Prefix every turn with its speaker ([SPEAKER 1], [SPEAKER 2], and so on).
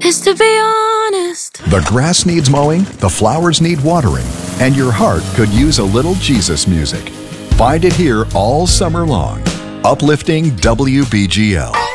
[SPEAKER 1] is to be honest.
[SPEAKER 2] The grass needs mowing, the flowers need watering, and your heart could use a little Jesus music. Find it here all summer long. Uplifting WBGL.